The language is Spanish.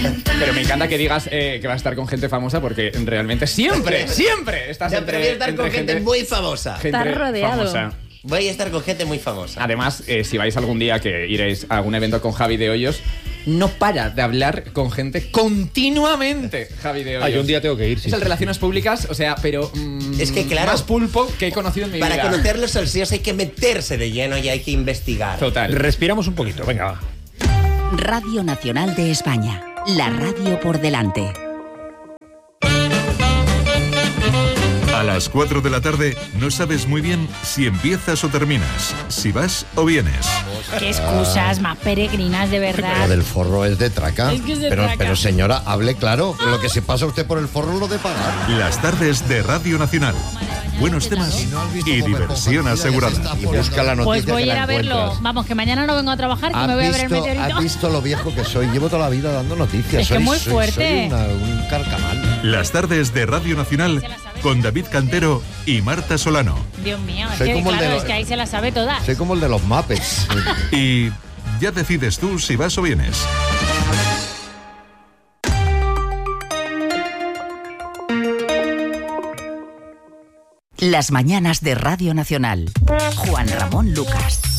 Pero me encanta que digas que vas a estar con gente famosa porque realmente siempre estás Siempre voy a estar con gente muy famosa. Estás rodeado. Famosa. Voy a estar con gente muy famosa. Además, si vais algún día que iréis a algún evento con Javi de Hoyos, no para de hablar con gente continuamente, Javi de Hoyos. Yo un día tengo que ir, sí. Es el Relaciones Públicas, o sea, pero es que claro, más pulpo que he conocido en mi vida. Para conocer los salseos hay que meterse de lleno y hay que investigar. Total. Respiramos un poquito, venga, va. Radio Nacional de España. La radio por delante. A las 4 de la tarde no sabes muy bien si empiezas o terminas, si vas o vienes. Qué excusas más peregrinas, de verdad. Lo del forro es de traca. Es que es de pero, traca. pero señora, hable claro. Lo que se pasa usted por el forro lo de pagar. Las tardes de Radio Nacional. Buenos temas y diversión asegurada. Y busca la noticia Pues voy que a ir la a verlo. encuentras. Vamos, que mañana no vengo a trabajar, que me voy a ver el meteorito. ¿Has visto lo viejo que soy? Llevo toda la vida dando noticias. Es que es muy fuerte. Soy un carcamal. Las tardes de Radio Nacional con David Cantero y Marta Solano. Dios mío, es Soy que como el de claro, los- es que ahí se la sabe toda. Soy como el de los Muppets. Y ya decides tú si vas o vienes. Las mañanas de Radio Nacional. Juan Ramón Lucas.